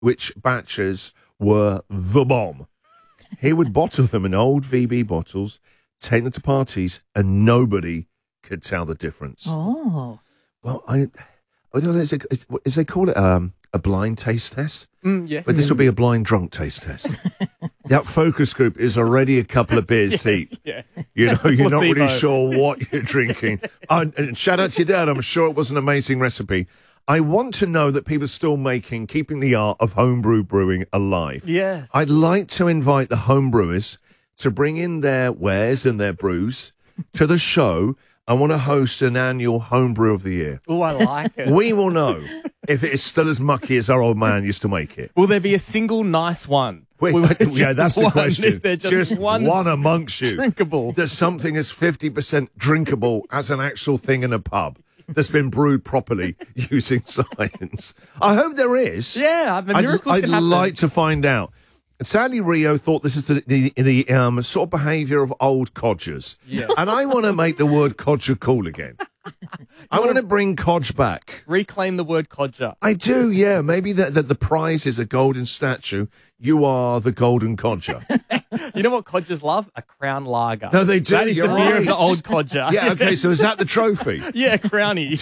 which batches were the bomb. He would bottle them in old VB bottles, take them to parties, and nobody could tell the difference. Oh. Well, I don't know, is they call it a blind taste test? Yes. But this would be a blind drunk taste test. That focus group is already a couple of beers deep. Yeah. You know, you're not Placebo. really sure what you're drinking. And shout out to your dad. I'm sure it was an amazing recipe. I want to know that people are still keeping the art of homebrew brewing alive. Yes. I'd like to invite the homebrewers to bring in their wares and their brews to the show. I want to host an annual homebrew of the year. Oh, I like it. We will know if it is still as mucky as our old man used to make it. Will there be a single nice one? Wait, yeah, that's the question. Is there just one amongst you. drinkable? There's something as 50% drinkable as an actual thing in a pub that's been brewed properly using science. I hope there is. Yeah, the miracles I'd can happen. like to find out. Sadly, Rio thought this is the sort of behaviour of old codgers. Yeah. And I want to make the word codger cool again. I want to bring codge back. Reclaim the word codger. I do, yeah. Maybe that the prize is a golden statue. You are the golden codger. You know what codgers love? A Crown Lager. No, they do. That is the You're beer of right. the old codger. Yeah, okay, so is that the trophy? Yeah, Crownie.